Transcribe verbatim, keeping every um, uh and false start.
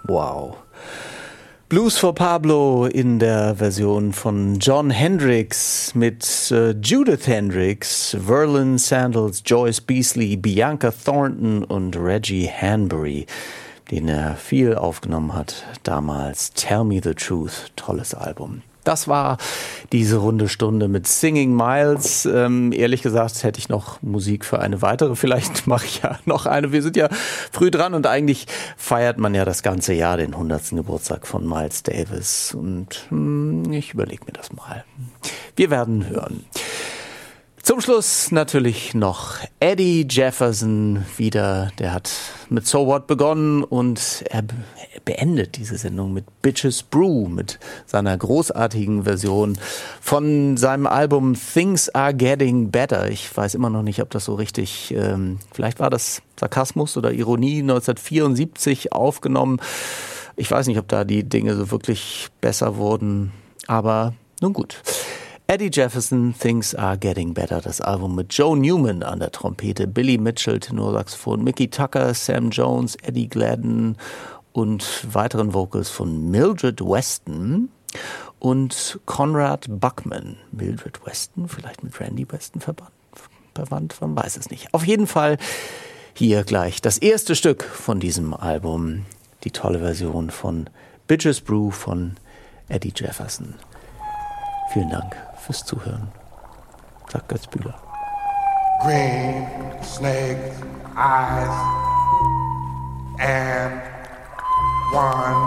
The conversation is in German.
Wow. Blues for Pablo in der Version von Jon Hendricks mit äh, Judith Hendricks, Verlin Sandals, Joyce Beasley, Bianca Thornton und Reggie Hanbury, den er viel aufgenommen hat damals. Tell Me the Truth, tolles Album. Das war diese runde Stunde mit Singing Miles. Ähm, ehrlich gesagt hätte ich noch Musik für eine weitere. Vielleicht mache ich ja noch eine. Wir sind ja früh dran und eigentlich feiert man ja das ganze Jahr den hundertsten Geburtstag von Miles Davis. Und hm, ich überlege mir das mal. Wir werden hören. Zum Schluss natürlich noch Eddie Jefferson wieder. Der hat mit So What begonnen und er beendet diese Sendung mit Bitches Brew, mit seiner großartigen Version von seinem Album Things Are Getting Better. Ich weiß immer noch nicht, ob das so richtig, ähm, vielleicht war das Sarkasmus oder Ironie, neunzehnhundertvierundsiebzig aufgenommen. Ich weiß nicht, ob da die Dinge so wirklich besser wurden, aber nun gut. Eddie Jefferson, Things Are Getting Better, das Album mit Joe Newman an der Trompete, Billy Mitchell, Tenorsaxophon, Mickey Tucker, Sam Jones, Eddie Gladden und weiteren Vocals von Mildred Weston und Conrad Buckman. Mildred Weston, vielleicht mit Randy Weston verwandt, verwandt, man weiß es nicht. Auf jeden Fall hier gleich das erste Stück von diesem Album, die tolle Version von Bitches Brew von Eddie Jefferson. Vielen Dank fürs Zuhören, sagt Götz Bühler. Green snake eyes and one